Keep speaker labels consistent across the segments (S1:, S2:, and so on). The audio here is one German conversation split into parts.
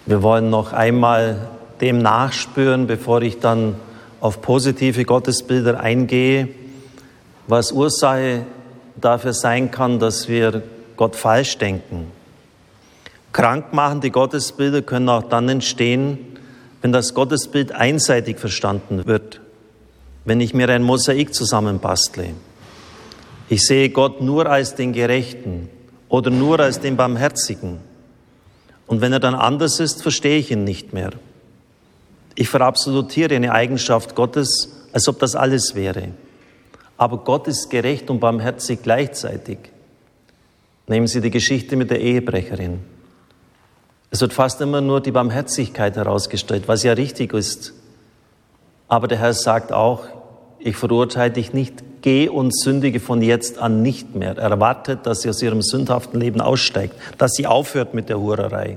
S1: Wir wollen noch einmal dem nachspüren, bevor ich dann auf positive Gottesbilder eingehe, was Ursache dafür sein kann, dass wir Gott falsch denken. Krankmachende Gottesbilder können auch dann entstehen, wenn das Gottesbild einseitig verstanden wird, wenn ich mir ein Mosaik zusammenbastle. Ich sehe Gott nur als den Gerechten oder nur als den Barmherzigen. Und wenn er dann anders ist, verstehe ich ihn nicht mehr. Ich verabsolutiere eine Eigenschaft Gottes, als ob das alles wäre. Aber Gott ist gerecht und barmherzig gleichzeitig. Nehmen Sie die Geschichte mit der Ehebrecherin. Es wird fast immer nur die Barmherzigkeit herausgestellt, was ja richtig ist. Aber der Herr sagt auch, ich verurteile dich nicht, geh und sündige von jetzt an nicht mehr. Er erwartet, dass sie aus ihrem sündhaften Leben aussteigt, dass sie aufhört mit der Hurerei.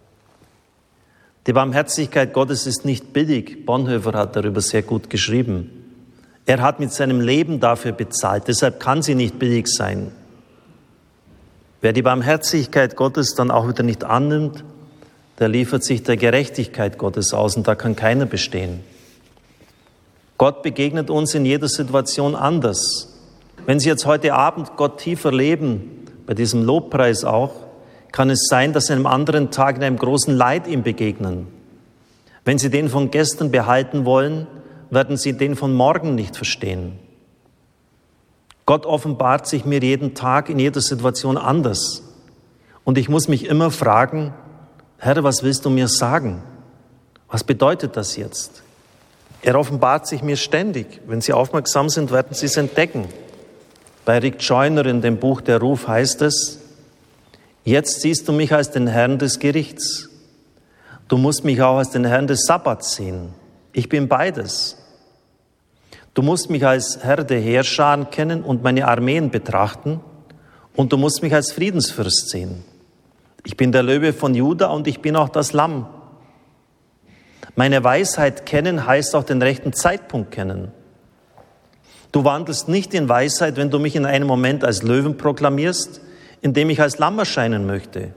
S1: Die Barmherzigkeit Gottes ist nicht billig. Bonhoeffer hat darüber sehr gut geschrieben. Er hat mit seinem Leben dafür bezahlt, deshalb kann sie nicht billig sein. Wer die Barmherzigkeit Gottes dann auch wieder nicht annimmt, der liefert sich der Gerechtigkeit Gottes aus und da kann keiner bestehen. Gott begegnet uns in jeder Situation anders. Wenn Sie jetzt heute Abend Gott tiefer leben, bei diesem Lobpreis auch, kann es sein, dass Sie einem anderen Tag in einem großen Leid ihm begegnen. Wenn Sie den von gestern behalten wollen, werden Sie den von morgen nicht verstehen. Gott offenbart sich mir jeden Tag in jeder Situation anders. Und ich muss mich immer fragen, Herr, was willst du mir sagen? Was bedeutet das jetzt? Er offenbart sich mir ständig. Wenn Sie aufmerksam sind, werden Sie es entdecken. Bei Rick Joyner in dem Buch Der Ruf heißt es, jetzt siehst du mich als den Herrn des Gerichts. Du musst mich auch als den Herrn des Sabbats sehen. Ich bin beides. Du musst mich als Herr der Heerscharen kennen und meine Armeen betrachten. Und du musst mich als Friedensfürst sehen. Ich bin der Löwe von Juda und ich bin auch das Lamm. Meine Weisheit kennen heißt auch den rechten Zeitpunkt kennen. Du wandelst nicht in Weisheit, wenn du mich in einem Moment als Löwen proklamierst, indem ich als Lamm erscheinen möchte.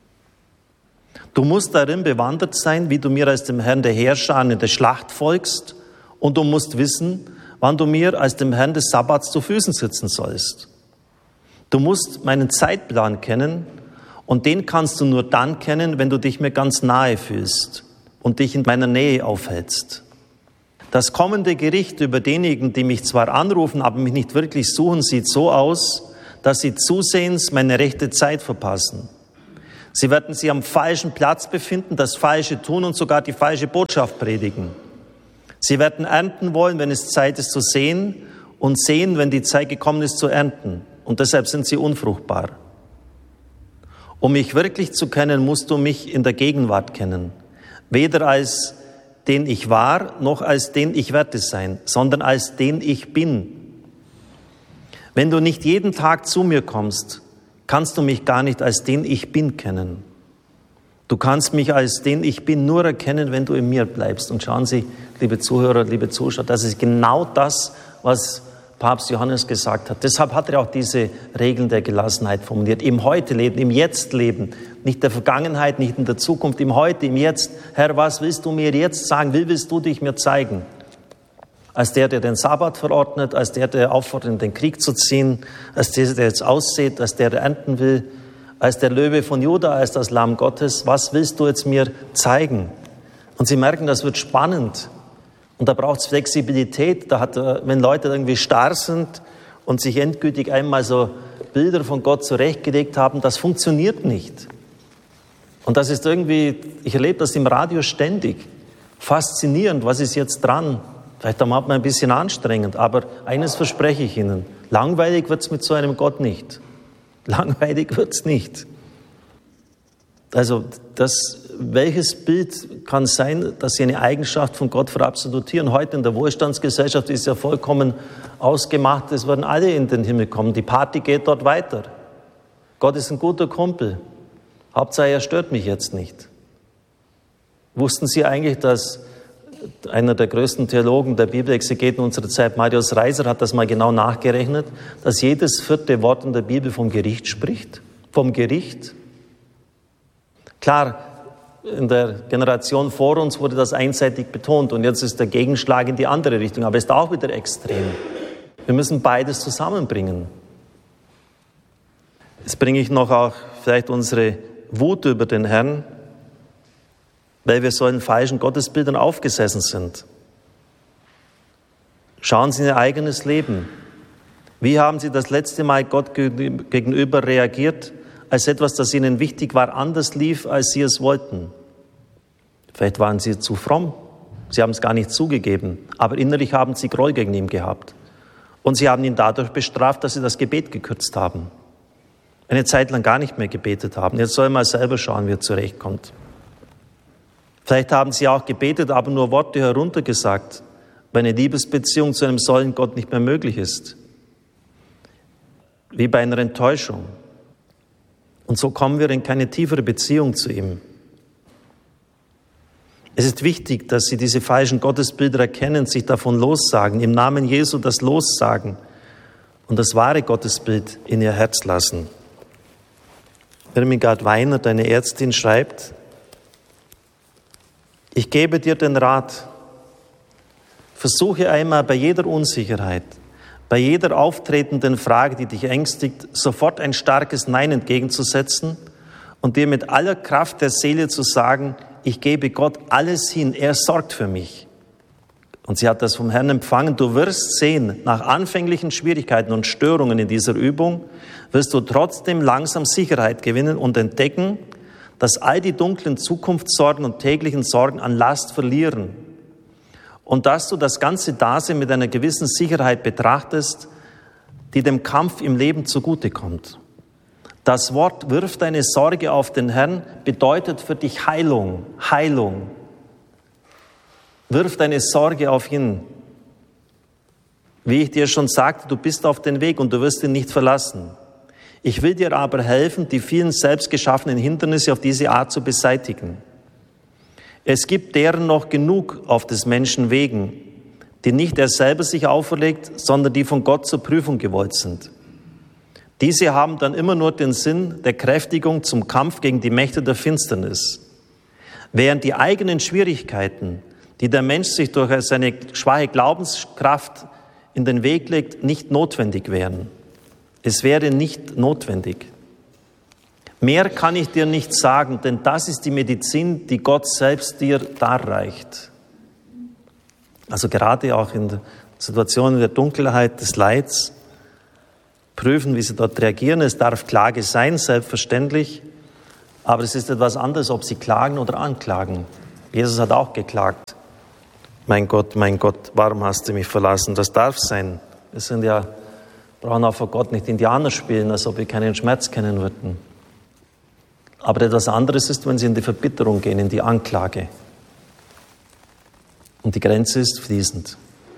S1: Du musst darin bewandert sein, wie du mir als dem Herrn der Heerscharen in der Schlacht folgst, und du musst wissen, wann du mir als dem Herrn des Sabbats zu Füßen sitzen sollst. Du musst meinen Zeitplan kennen, und den kannst du nur dann kennen, wenn du dich mir ganz nahe fühlst und dich in meiner Nähe aufhältst. Das kommende Gericht über diejenigen, die mich zwar anrufen, aber mich nicht wirklich suchen, sieht so aus, dass sie zusehends meine rechte Zeit verpassen. Sie werden sich am falschen Platz befinden, das Falsche tun und sogar die falsche Botschaft predigen. Sie werden ernten wollen, wenn es Zeit ist zu sehen, und sehen, wenn die Zeit gekommen ist zu ernten. Und deshalb sind sie unfruchtbar. Um mich wirklich zu kennen, musst du mich in der Gegenwart kennen. Weder als den ich war, noch als den ich werde sein, sondern als den ich bin. Wenn du nicht jeden Tag zu mir kommst, kannst du mich gar nicht als den ich bin kennen. Du kannst mich als den ich bin nur erkennen, wenn du in mir bleibst. Und schauen Sie, liebe Zuhörer, liebe Zuschauer, das ist genau das, was Papst Johannes gesagt hat. Deshalb hat er auch diese Regeln der Gelassenheit formuliert. Im Heute leben, im Jetzt leben. Nicht der Vergangenheit, nicht in der Zukunft, im Heute, im Jetzt. Herr, was willst du mir jetzt sagen? Wie willst du dich mir zeigen? Als der den Sabbat verordnet, als der auffordert, in den Krieg zu ziehen, als der jetzt aussät, als der ernten will, als der Löwe von Juda, als das Lamm Gottes. Was willst du jetzt mir zeigen? Und Sie merken, das wird spannend. Und da braucht es Flexibilität. Wenn Leute irgendwie starr sind und sich endgültig einmal so Bilder von Gott zurechtgelegt haben, das funktioniert nicht. Und das ist irgendwie, ich erlebe das im Radio ständig, faszinierend. Was ist jetzt dran? Vielleicht am Abend ein bisschen anstrengend, aber eines verspreche ich Ihnen, langweilig wird es mit so einem Gott nicht. Langweilig wird es nicht. Also welches Bild kann sein, dass Sie eine Eigenschaft von Gott verabsolutieren? Heute in der Wohlstandsgesellschaft ist ja vollkommen ausgemacht, es werden alle in den Himmel kommen. Die Party geht dort weiter. Gott ist ein guter Kumpel. Hauptsache, er stört mich jetzt nicht. Wussten Sie eigentlich, dass einer der größten Theologen der Bibelexegeten unserer Zeit, Marius Reiser, hat das mal genau nachgerechnet, dass jedes 4. Wort in der Bibel vom Gericht spricht? Vom Gericht? Klar, in der Generation vor uns wurde das einseitig betont und jetzt ist der Gegenschlag in die andere Richtung, aber ist auch wieder extrem. Wir müssen beides zusammenbringen. Jetzt bringe ich noch auch vielleicht unsere Wut über den Herrn, weil wir so in falschen Gottesbildern aufgesessen sind. Schauen Sie in Ihr eigenes Leben. Wie haben Sie das letzte Mal Gott gegenüber reagiert, als etwas, das Ihnen wichtig war, anders lief, als Sie es wollten? Vielleicht waren Sie zu fromm. Sie haben es gar nicht zugegeben, aber innerlich haben Sie Groll gegen ihn gehabt. Und Sie haben ihn dadurch bestraft, dass Sie das Gebet gekürzt haben. Eine Zeit lang gar nicht mehr gebetet haben. Jetzt soll er mal selber schauen, wie er zurechtkommt. Vielleicht haben Sie auch gebetet, aber nur Worte heruntergesagt, weil eine Liebesbeziehung zu einem solchen Gott nicht mehr möglich ist. Wie bei einer Enttäuschung. Und so kommen wir in keine tiefere Beziehung zu ihm. Es ist wichtig, dass Sie diese falschen Gottesbilder erkennen, sich davon lossagen, im Namen Jesu das lossagen und das wahre Gottesbild in Ihr Herz lassen. Irmingard Weinert, eine Ärztin, schreibt: Ich gebe dir den Rat, versuche einmal bei jeder Unsicherheit, bei jeder auftretenden Frage, die dich ängstigt, sofort ein starkes Nein entgegenzusetzen und dir mit aller Kraft der Seele zu sagen, ich gebe Gott alles hin, er sorgt für mich. Und sie hat das vom Herrn empfangen. Du wirst sehen, nach anfänglichen Schwierigkeiten und Störungen in dieser Übung, wirst du trotzdem langsam Sicherheit gewinnen und entdecken, dass all die dunklen Zukunftssorgen und täglichen Sorgen an Last verlieren. Und dass du das ganze Dasein mit einer gewissen Sicherheit betrachtest, die dem Kampf im Leben zugutekommt. Das Wort „wirf deine Sorge auf den Herrn“ bedeutet für dich Heilung, Heilung. Wirf deine Sorge auf ihn. Wie ich dir schon sagte, du bist auf dem Weg und du wirst ihn nicht verlassen. Ich will dir aber helfen, die vielen selbstgeschaffenen Hindernisse auf diese Art zu beseitigen. Es gibt deren noch genug auf des Menschen Wegen, die nicht er selber sich auferlegt, sondern die von Gott zur Prüfung gewollt sind. Diese haben dann immer nur den Sinn der Kräftigung zum Kampf gegen die Mächte der Finsternis. Während die eigenen Schwierigkeiten, die der Mensch sich durch seine schwache Glaubenskraft in den Weg legt, nicht notwendig wären. Es wäre nicht notwendig. Mehr kann ich dir nicht sagen, denn das ist die Medizin, die Gott selbst dir darreicht. Also gerade auch in Situationen der Dunkelheit, des Leids, prüfen, wie sie dort reagieren. Es darf Klage sein, selbstverständlich, aber es ist etwas anderes, ob sie klagen oder anklagen. Jesus hat auch geklagt. Mein Gott, warum hast du mich verlassen? Das darf sein. Wir brauchen auch vor Gott nicht Indianer spielen, als ob wir keinen Schmerz kennen würden. Aber etwas anderes ist, wenn sie in die Verbitterung gehen, in die Anklage. Und die Grenze ist fließend.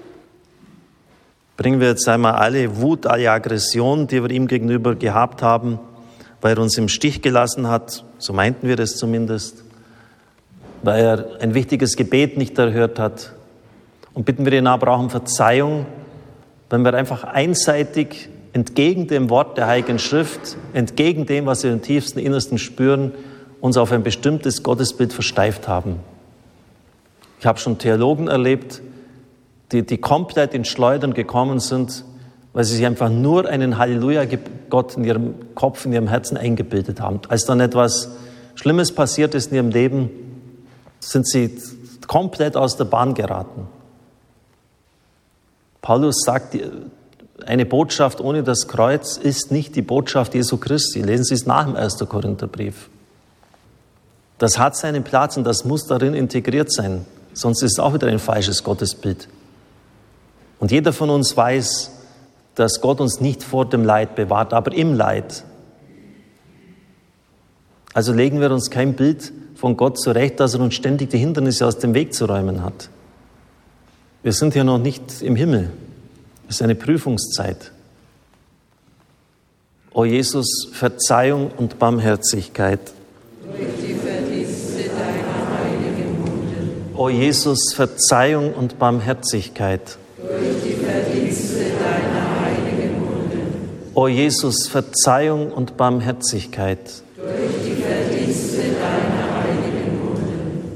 S1: Bringen wir jetzt einmal alle Wut, alle Aggression, die wir ihm gegenüber gehabt haben, weil er uns im Stich gelassen hat, so meinten wir das zumindest, weil er ein wichtiges Gebet nicht erhört hat. Und bitten wir ihn aber auch um Verzeihung, wenn wir einfach einseitig entgegen dem Wort der Heiligen Schrift, entgegen dem, was wir im tiefsten Innersten spüren, uns auf ein bestimmtes Gottesbild versteift haben. Ich habe schon Theologen erlebt, die komplett ins Schleudern gekommen sind, weil sie sich einfach nur einen Halleluja-Gott in ihrem Kopf, in ihrem Herzen eingebildet haben. Als dann etwas Schlimmes passiert ist in ihrem Leben, sind sie komplett aus der Bahn geraten. Paulus sagt, eine Botschaft ohne das Kreuz ist nicht die Botschaft Jesu Christi. Lesen Sie es nach im 1. Korintherbrief. Das hat seinen Platz und das muss darin integriert sein. Sonst ist es auch wieder ein falsches Gottesbild. Und jeder von uns weiß, dass Gott uns nicht vor dem Leid bewahrt, aber im Leid. Also legen wir uns kein Bild von Gott zurecht, dass er uns ständig die Hindernisse aus dem Weg zu räumen hat. Wir sind ja noch nicht im Himmel. Es ist eine Prüfungszeit. O Jesus, Verzeihung und Barmherzigkeit.
S2: Durch die Verdienste deiner heiligen Wunde.
S1: O Jesus, Verzeihung und Barmherzigkeit.
S2: Durch die Verdienste deiner heiligen Wunde.
S1: O Jesus, Verzeihung und Barmherzigkeit.
S2: Durch die Verdienste deiner heiligen Wunde.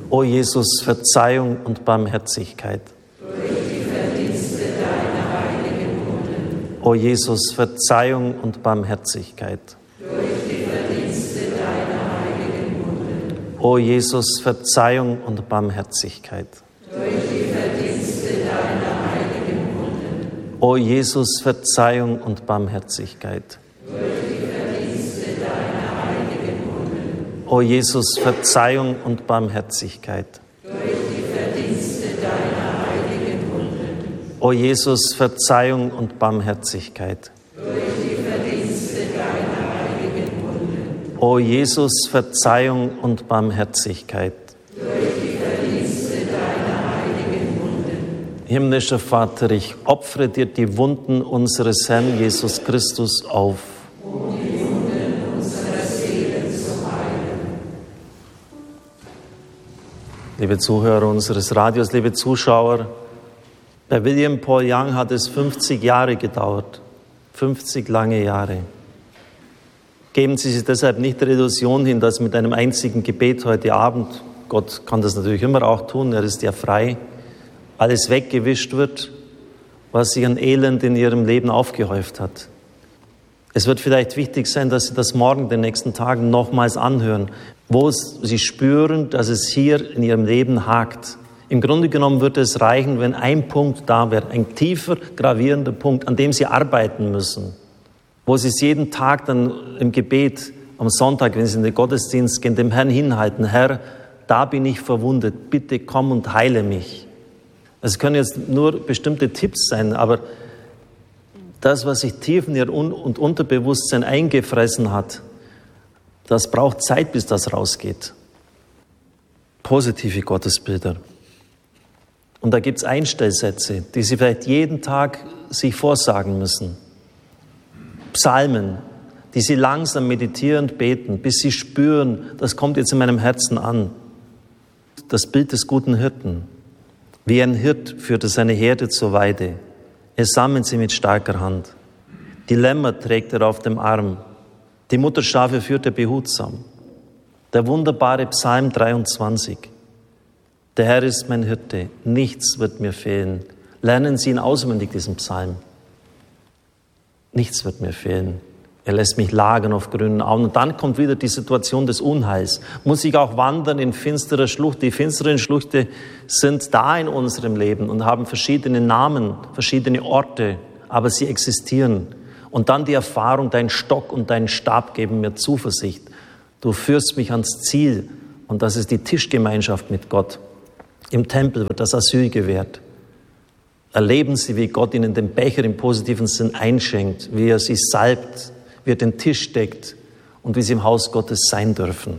S1: O Jesus, Verzeihung und Barmherzigkeit.
S2: Durch die Verdienste deiner heiligen Wunden.
S1: O Jesus, Verzeihung und Barmherzigkeit.
S2: Durch die Verdienste deiner heiligen Wunden.
S1: O Jesus, Verzeihung und Barmherzigkeit.
S2: Durch die Verdienste deiner heiligen Wunden.
S1: O Jesus, Verzeihung und Barmherzigkeit.
S2: Durch die Verdienste deiner heiligen Wunden.
S1: O Jesus, Verzeihung und Barmherzigkeit.
S2: Durch die Verdienste deiner heiligen Wunden.
S1: O Jesus, Verzeihung und Barmherzigkeit.
S2: Durch die Verdienste deiner heiligen Wunden.
S1: O Jesus, Verzeihung und Barmherzigkeit.
S2: Durch die Verdienste deiner heiligen Wunden.
S1: Himmlischer Vater, ich opfere dir die Wunden unseres Herrn Jesus Christus auf.
S2: Um die Wunden unserer Seelen zu heilen.
S1: Liebe Zuhörer unseres Radios, liebe Zuschauer, bei William Paul Young hat es 50 Jahre gedauert. 50 lange Jahre. Geben Sie sich deshalb nicht der Illusion hin, dass mit einem einzigen Gebet heute Abend, Gott kann das natürlich immer auch tun, er ist ja frei, alles weggewischt wird, was sich an Elend in Ihrem Leben aufgehäuft hat. Es wird vielleicht wichtig sein, dass Sie das morgen, den nächsten Tagen nochmals anhören, wo Sie spüren, dass es hier in Ihrem Leben hakt. Im Grunde genommen würde es reichen, wenn ein Punkt da wäre, ein tiefer, gravierender Punkt, an dem Sie arbeiten müssen, wo Sie es jeden Tag dann im Gebet am Sonntag, wenn Sie in den Gottesdienst gehen, dem Herrn hinhalten: Herr, da bin ich verwundet, bitte komm und heile mich. Es können jetzt nur bestimmte Tipps sein, aber das, was sich tief in Ihr und Unterbewusstsein eingefressen hat, das braucht Zeit, bis das rausgeht. Positive Gottesbilder. Und da gibt es Einstellsätze, die Sie vielleicht jeden Tag sich vorsagen müssen. Psalmen, die Sie langsam meditierend beten, bis Sie spüren, das kommt jetzt in meinem Herzen an. Das Bild des guten Hirten. Wie ein Hirt führt er seine Herde zur Weide. Er sammelt sie mit starker Hand. Die Lämmer trägt er auf dem Arm. Die Mutterschafe führt er behutsam. Der wunderbare Psalm 23. Der Herr ist mein Hirte, nichts wird mir fehlen. Lernen Sie ihn auswendig, diesen Psalm. Nichts wird mir fehlen. Er lässt mich lagern auf grünen Auen. Und dann kommt wieder die Situation des Unheils. Muss ich auch wandern in finsterer Schlucht? Die finsteren Schluchten sind da in unserem Leben und haben verschiedene Namen, verschiedene Orte, aber sie existieren. Und dann die Erfahrung, dein Stock und dein Stab geben mir Zuversicht. Du führst mich ans Ziel, und das ist die Tischgemeinschaft mit Gott. Im Tempel wird das Asyl gewährt. Erleben Sie, wie Gott Ihnen den Becher im positiven Sinn einschenkt, wie er Sie salbt, wie er den Tisch deckt und wie Sie im Haus Gottes sein dürfen.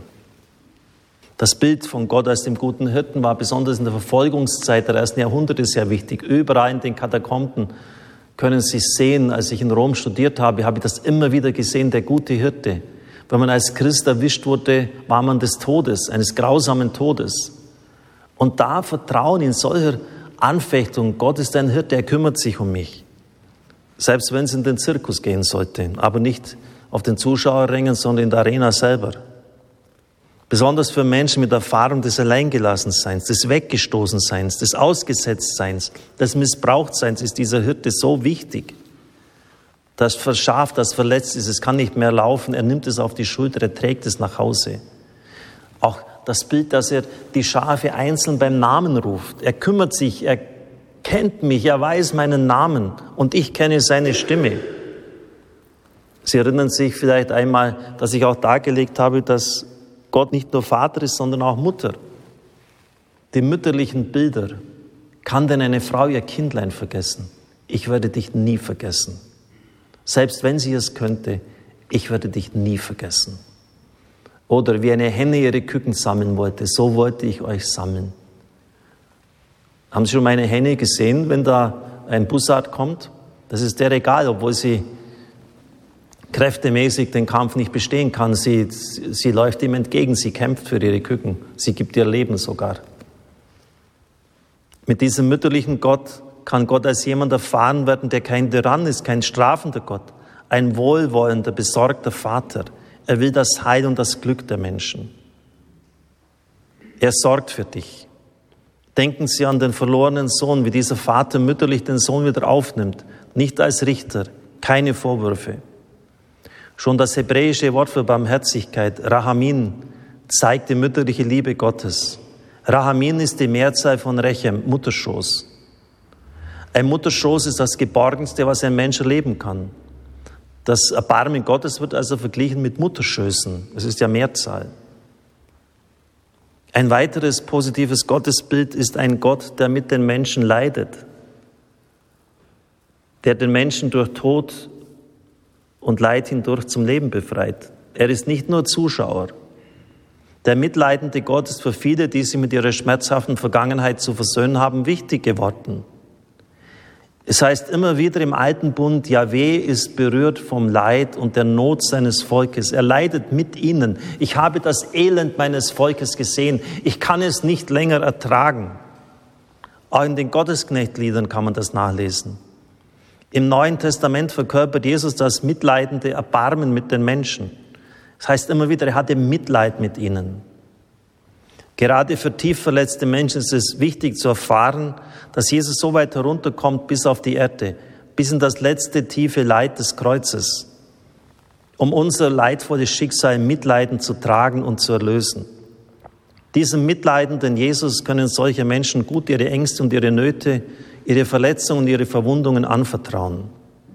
S1: Das Bild von Gott als dem guten Hirten war besonders in der Verfolgungszeit der ersten Jahrhunderte sehr wichtig. Überall in den Katakomben können Sie sehen, als ich in Rom studiert habe, habe ich das immer wieder gesehen, der gute Hirte. Wenn man als Christ erwischt wurde, war man des Todes, eines grausamen Todes. Und da Vertrauen in solcher Anfechtung, Gott ist ein Hirte, er kümmert sich um mich. Selbst wenn es in den Zirkus gehen sollte, aber nicht auf den Zuschauerrängen, sondern in der Arena selber. Besonders für Menschen mit Erfahrung des Alleingelassenseins, des Weggestoßenseins, des Ausgesetztseins, des Missbrauchtseins ist dieser Hirte so wichtig. Das Schaf, das verletzt ist, es kann nicht mehr laufen, er nimmt es auf die Schulter, er trägt es nach Hause. Auch das Bild, dass er die Schafe einzeln beim Namen ruft. Er kümmert sich, er kennt mich, er weiß meinen Namen und ich kenne seine Stimme. Sie erinnern sich vielleicht einmal, dass ich auch dargelegt habe, dass Gott nicht nur Vater ist, sondern auch Mutter. Die mütterlichen Bilder. Kann denn eine Frau ihr Kindlein vergessen? Ich werde dich nie vergessen. Selbst wenn sie es könnte, ich werde dich nie vergessen. Oder wie eine Henne ihre Küken sammeln wollte, so wollte ich euch sammeln. Haben Sie schon mal eine Henne gesehen, wenn da ein Bussard kommt? Das ist der egal, obwohl sie kräftemäßig den Kampf nicht bestehen kann. Sie läuft ihm entgegen, sie kämpft für ihre Küken, sie gibt ihr Leben sogar. Mit diesem mütterlichen Gott kann Gott als jemand erfahren werden, der kein Tyrann ist, kein strafender Gott, ein wohlwollender, besorgter Vater. Er will das Heil und das Glück der Menschen. Er sorgt für dich. Denken Sie an den verlorenen Sohn, wie dieser Vater mütterlich den Sohn wieder aufnimmt. Nicht als Richter, keine Vorwürfe. Schon das hebräische Wort für Barmherzigkeit, Rahamin, zeigt die mütterliche Liebe Gottes. Rahamin ist die Mehrzahl von Rechem, Mutterschoß. Ein Mutterschoß ist das Geborgenste, was ein Mensch erleben kann. Das Erbarmen Gottes wird also verglichen mit Mutterschößen. Es ist ja Mehrzahl. Ein weiteres positives Gottesbild ist ein Gott, der mit den Menschen leidet, der den Menschen durch Tod und Leid hindurch zum Leben befreit. Er ist nicht nur Zuschauer. Der mitleidende Gott ist für viele, die sich mit ihrer schmerzhaften Vergangenheit zu versöhnen haben, wichtig geworden. Es heißt immer wieder im Alten Bund, Jahwe ist berührt vom Leid und der Not seines Volkes. Er leidet mit ihnen. Ich habe das Elend meines Volkes gesehen. Ich kann es nicht länger ertragen. Auch in den Gottesknechtliedern kann man das nachlesen. Im Neuen Testament verkörpert Jesus das mitleidende Erbarmen mit den Menschen. Das heißt immer wieder, er hatte Mitleid mit ihnen. Gerade für tief verletzte Menschen ist es wichtig zu erfahren, dass Jesus so weit herunterkommt bis auf die Erde, bis in das letzte tiefe Leid des Kreuzes, um unser leidvolles Schicksal mitleidend zu tragen und zu erlösen. Diesem mitleidenden Jesus können solche Menschen gut ihre Ängste und ihre Nöte, ihre Verletzungen und ihre Verwundungen anvertrauen.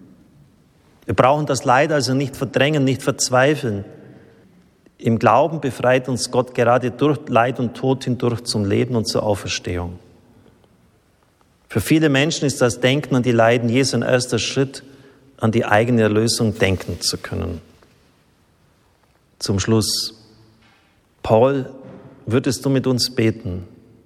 S1: Wir brauchen das Leid also nicht verdrängen, nicht verzweifeln. Im Glauben befreit uns Gott gerade durch Leid und Tod hindurch zum Leben und zur Auferstehung. Für viele Menschen ist das Denken an die Leiden Jesu ein erster Schritt, an die eigene Erlösung denken zu können. Zum Schluss. Paul, würdest du mit uns beten?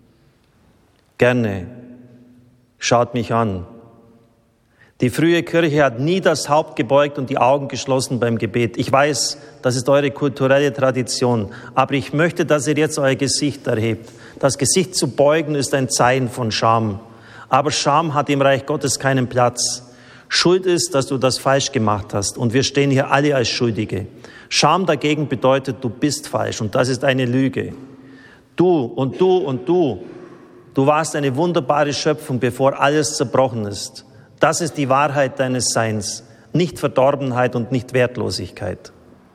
S1: Gerne. Schaut mich an. Die frühe Kirche hat nie das Haupt gebeugt und die Augen geschlossen beim Gebet. Ich weiß, das ist eure kulturelle Tradition, aber ich möchte, dass ihr jetzt euer Gesicht erhebt. Das Gesicht zu beugen ist ein Zeichen von Scham. Aber Scham hat im Reich Gottes keinen Platz. Schuld ist, dass du das falsch gemacht hast und wir stehen hier alle als Schuldige. Scham dagegen bedeutet, du bist falsch und das ist eine Lüge. Du und du und du warst eine wunderbare Schöpfung, bevor alles zerbrochen ist. Das ist die Wahrheit deines Seins, nicht Verdorbenheit und nicht Wertlosigkeit.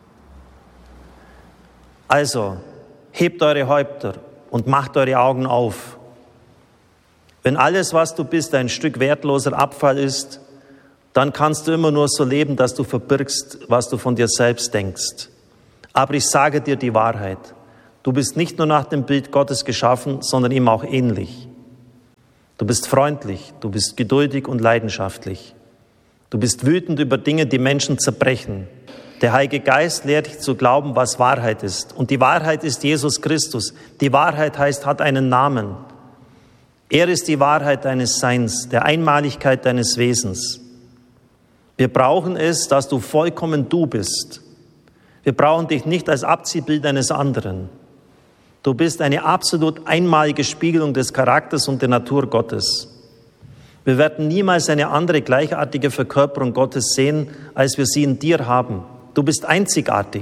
S1: Also, hebt eure Häupter und macht eure Augen auf. Wenn alles, was du bist, ein Stück wertloser Abfall ist, dann kannst du immer nur so leben, dass du verbirgst, was du von dir selbst denkst. Aber ich sage dir die Wahrheit. Du bist nicht nur nach dem Bild Gottes geschaffen, sondern ihm auch ähnlich. Du bist freundlich, du bist geduldig und leidenschaftlich. Du bist wütend über Dinge, die Menschen zerbrechen. Der Heilige Geist lehrt dich zu glauben, was Wahrheit ist. Und die Wahrheit ist Jesus Christus. Die Wahrheit heißt, hat einen Namen. Er ist die Wahrheit deines Seins, der Einmaligkeit deines Wesens. Wir brauchen es, dass du vollkommen du bist. Wir brauchen dich nicht als Abziehbild eines anderen. Du bist eine absolut einmalige Spiegelung des Charakters und der Natur Gottes. Wir werden niemals eine andere gleichartige Verkörperung Gottes sehen, als wir sie in dir haben. Du bist einzigartig.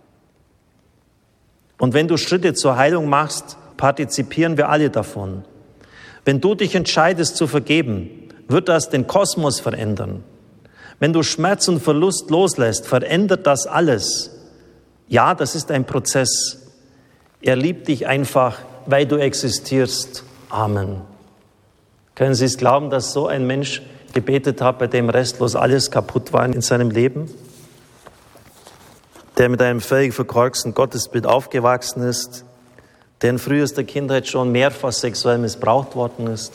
S1: Und wenn du Schritte zur Heilung machst, partizipieren wir alle davon. Wenn du dich entscheidest zu vergeben, wird das den Kosmos verändern. Wenn du Schmerz und Verlust loslässt, verändert das alles. Ja, das ist ein Prozess. Er liebt dich einfach, weil du existierst. Amen. Können Sie es glauben, dass so ein Mensch gebetet hat, bei dem restlos alles kaputt war in seinem Leben? Der mit einem völlig verkorksten Gottesbild aufgewachsen ist, der in frühester Kindheit schon mehrfach sexuell missbraucht worden ist,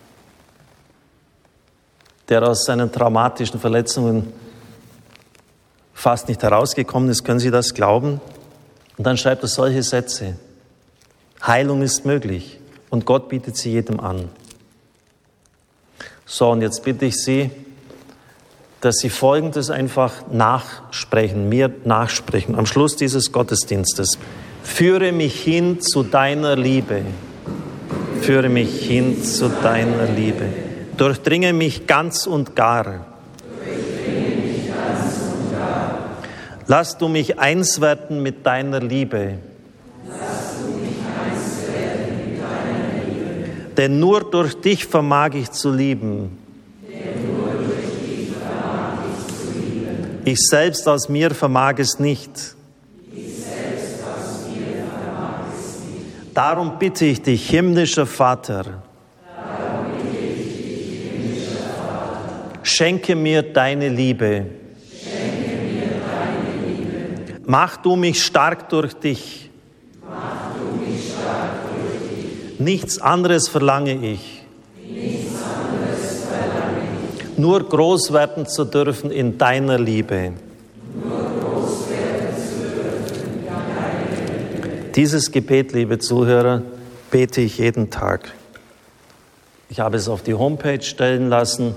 S1: der aus seinen traumatischen Verletzungen fast nicht herausgekommen ist. Können Sie das glauben? Und dann schreibt er solche Sätze. Heilung ist möglich und Gott bietet sie jedem an. So, und jetzt bitte ich Sie, dass Sie Folgendes einfach nachsprechen, mir nachsprechen, am Schluss dieses Gottesdienstes. Führe mich hin zu deiner Liebe. Führe mich hin zu deiner Liebe. Durchdringe mich ganz und gar. Lass du mich eins werden mit deiner Liebe. Denn nur durch dich vermag ich zu lieben. Ich selbst aus mir vermag es nicht. Darum bitte ich dich, himmlischer Vater, schenke mir deine Liebe. Mach du mich stark durch dich. Nichts anderes verlange ich. Nur groß werden zu dürfen in deiner Liebe. Dieses Gebet, liebe Zuhörer, bete ich jeden Tag. Ich habe es auf die Homepage stellen lassen.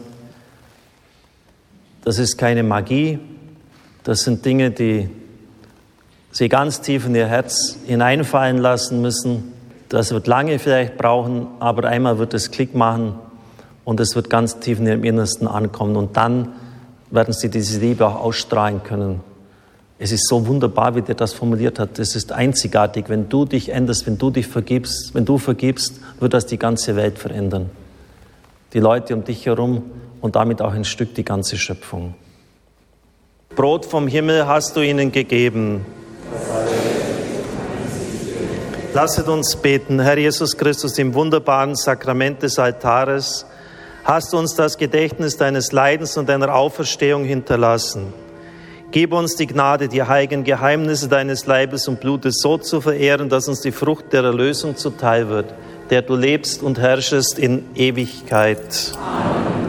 S1: Das ist keine Magie. Das sind Dinge, die Sie ganz tief in Ihr Herz hineinfallen lassen müssen. Das wird lange vielleicht brauchen, aber einmal wird es Klick machen und es wird ganz tief in Ihrem Innersten ankommen. Und dann werden Sie diese Liebe auch ausstrahlen können. Es ist so wunderbar, wie der das formuliert hat. Es ist einzigartig. Wenn du dich änderst, wenn du dich vergibst, wird das die ganze Welt verändern. Die Leute um dich herum und damit auch ein Stück die ganze Schöpfung. Brot vom Himmel hast du ihnen gegeben. Lasset uns beten. Herr Jesus Christus, im wunderbaren Sakrament des Altares hast du uns das Gedächtnis deines Leidens und deiner Auferstehung hinterlassen. Gib uns die Gnade, die heiligen Geheimnisse deines Leibes und Blutes so zu verehren, dass uns die Frucht der Erlösung zuteil wird, der du lebst und herrschest in Ewigkeit. Amen.